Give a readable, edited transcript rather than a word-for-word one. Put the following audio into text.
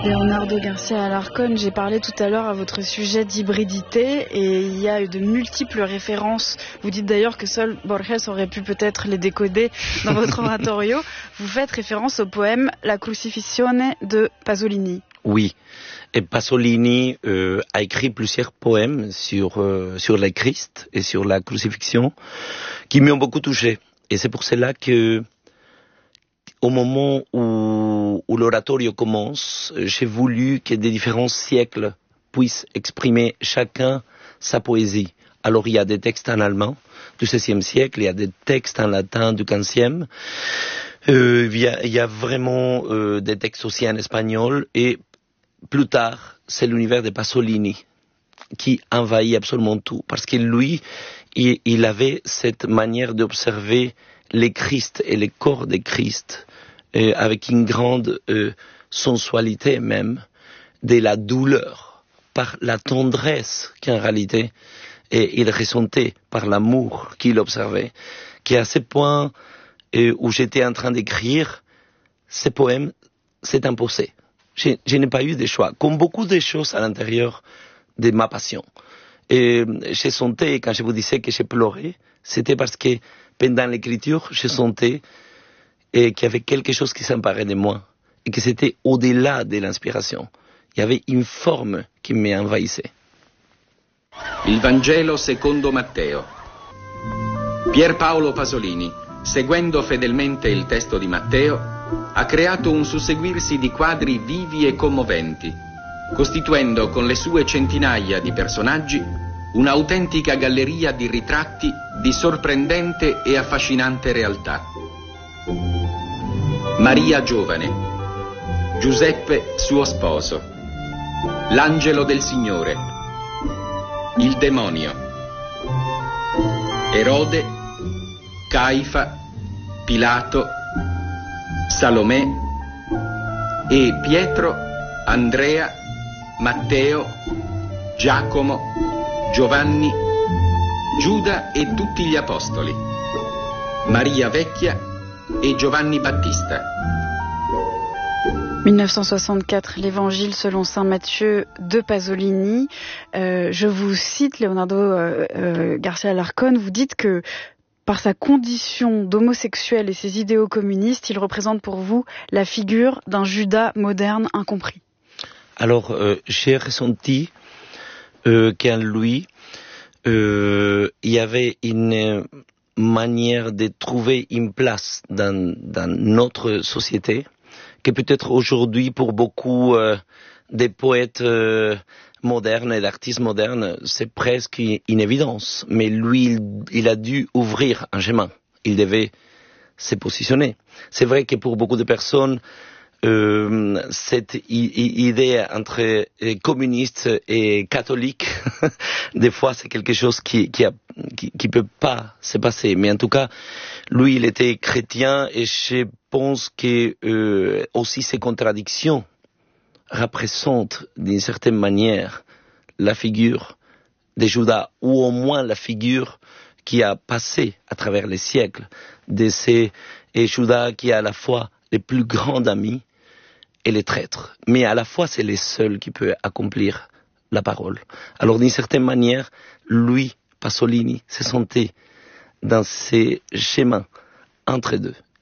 Leonardo García Alarcón, j'ai parlé tout à l'heure à votre sujet d'hybridité et il y a de multiples références. Vous dites d'ailleurs que seul Borges aurait pu peut-être les décoder dans votre oratorio. Vous faites référence au poème La Crucifixione de Pasolini. Oui, et Pasolini a écrit plusieurs poèmes sur le Christ et sur la crucifixion qui m'ont beaucoup touché. Et c'est pour cela que au moment où l'oratorio commence, j'ai voulu que des différents siècles puissent exprimer chacun sa poésie. Alors il y a des textes en allemand du XVIe siècle, il y a des textes en latin du XVe, il y a vraiment des textes aussi en espagnol, et plus tard, c'est l'univers de Pasolini qui envahit absolument tout, parce que lui, il avait cette manière d'observer les Christ et les corps des Christ avec une grande sensualité même, de la douleur, par la tendresse qu'en réalité il ressentait, par l'amour qu'il observait, qui à ce point où j'étais en train d'écrire, ce poème s'est imposé. Je n'ai pas eu de choix, comme beaucoup de choses à l'intérieur de ma passion. Et j'ai senti, quand je vous disais que j'ai pleuré, c'était parce que pendant l'écriture, je sentais qu'il y avait quelque chose qui s'emparait de moi et que c'était au-delà de l'inspiration. Il y avait une forme qui m'envahissait. Il Vangelo secondo Matteo. Pier Paolo Pasolini, seguendo fedelmente il testo di Matteo, ha creato un susseguirsi di quadri vivi e commoventi, costituendo con le sue centinaia di personaggi un'autentica galleria di ritratti di sorprendente e affascinante realtà. Maria giovane, Giuseppe suo sposo, l'angelo del Signore, il demonio, Erode, Caifa, Pilato, Salomè e Pietro, Andrea, Matteo, Giacomo, Giovanni, Giuda e tutti gli apostoli, Maria Vecchia et Giovanni Battista. 1964, l'Évangile selon saint Matthieu de Pasolini. Je vous cite, Leonardo García Alarcón, vous dites que par sa condition d'homosexuel et ses idéaux communistes, il représente pour vous la figure d'un Judas moderne incompris. Alors, j'ai ressenti qu'en lui, il y avait une manière de trouver une place dans notre société que peut-être aujourd'hui pour beaucoup des poètes modernes et d'artistes modernes, c'est presque une évidence. Mais lui, il a dû ouvrir un chemin. Il devait se positionner. C'est vrai que pour beaucoup de personnes, cette idée entre communiste et catholique, des fois c'est quelque chose qui peut pas se passer. Mais en tout cas, lui, il était chrétien et je pense que aussi ces contradictions représentent d'une certaine manière la figure de Judas, ou au moins la figure qui a passé à travers les siècles de ces Judas qui est à la fois les plus grands amis et les traîtres. Mais à la fois, c'est les seuls qui peuvent accomplir la parole. Alors, d'une certaine manière, lui, Pasolini, se sentait dans ces chemins entre deux.